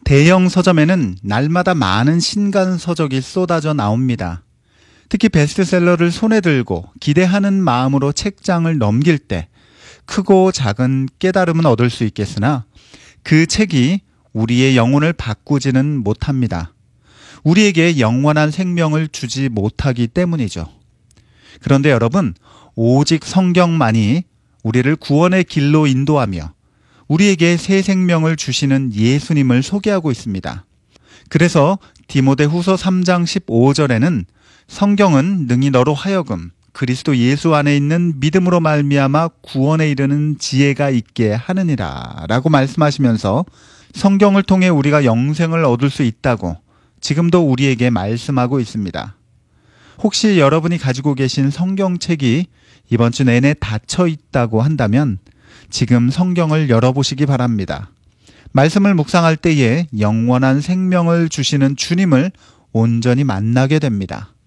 대형 서점에는 날마다 많은 신간 서적이 쏟아져 나옵니다. 특히 베스트셀러를 손에 들고 기대하는 마음으로 책장을 넘길 때 크고 작은 깨달음은 얻을 수 있겠으나 그 책이 우리의 영혼을 바꾸지는 못합니다. 우리에게 영원한 생명을 주지 못하기 때문이죠. 그런데 여러분, 오직 성경만이 우리를 구원의 길로 인도하며 우리에게 새 생명을 주시는 예수님을 소개하고 있습니다. 그래서 디모데후서 3장 15절에는 성경은 능히 너로 하여금 그리스도 예수 안에 있는 믿음으로 말미암아 구원에 이르는 지혜가 있게 하느니라 라고 말씀하시면서 성경을 통해 우리가 영생을 얻을 수 있다고 지금도 우리에게 말씀하고 있습니다. 혹시 여러분이 가지고 계신 성경책이 이번 주 내내 닫혀 있다고 한다면 지금 성경을 열어보시기 바랍니다. 말씀을 묵상할 때에 영원한 생명을 주시는 주님을 온전히 만나게 됩니다.